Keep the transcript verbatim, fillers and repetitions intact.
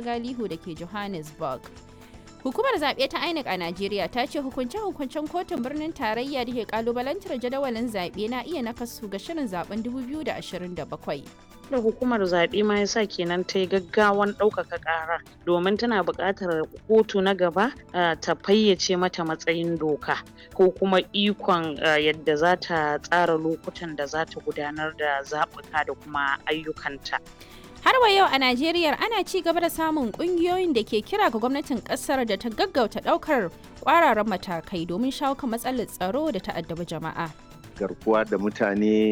Galihu da ke Johannesburg. Hukumar zaɓe ta I N E C a Najeriya ta ce hukunce-hukuncen kotun birnin tarayya da ke kalubalantar jadawalin zaɓe na iya nakasu ga shirin zaben dubu biyu da ashirin da bakwai. Da hukumar zaɓe ma yasa kenan ta yi gaggawan ɗaukaka ƙara domin tana buƙatar kotu na gaba ta fayyace mata matsayin doka ko kuma ikon yadda za ta tsara lokutan da za ta gudanar da zaɓuka da kuma ayyukanta. Har wa yau a Najeriya ana ci gaba da samun kungiyoyin da ke kira ga gwamnatin kasar da ta gaggauta daukar kwararan matakai domin shawo kan matsalar tsaro da ta addabi jama'a. Garkuwa da mutane